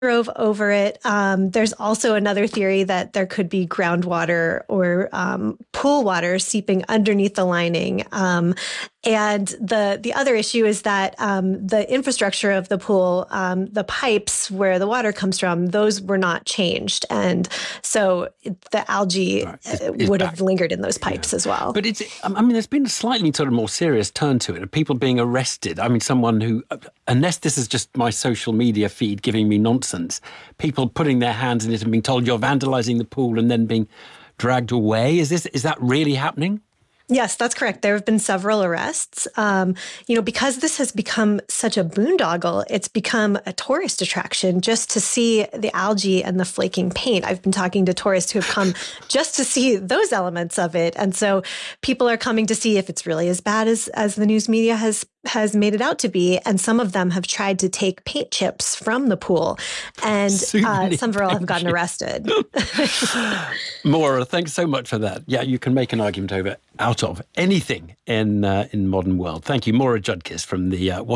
drove over it. There's also another theory that there could be groundwater or pool water seeping underneath the lining. And the other issue is that the infrastructure of the pool, the pipes where the water comes from, those were not changed. And so the algae would have lingered in those pipes as well. But there's been a slightly sort of more serious turn to it, of people being arrested. I mean, someone who, unless this is just my social media feed giving me nonsense, people putting their hands in it and being told you're vandalizing the pool and then being dragged away. Is that really happening? Yes, that's correct. There have been several arrests. Because this has become such a boondoggle, it's become a tourist attraction just to see the algae and the flaking paint. I've been talking to tourists who have come just to see those elements of it. And so people are coming to see if it's really as bad as the news media has made it out to be. And some of them have tried to take paint chips from the pool. And several have gotten arrested. Maura, thanks so much for that. Yeah, you can make an argument out of anything in modern world. Thank you, Maura Judkis from the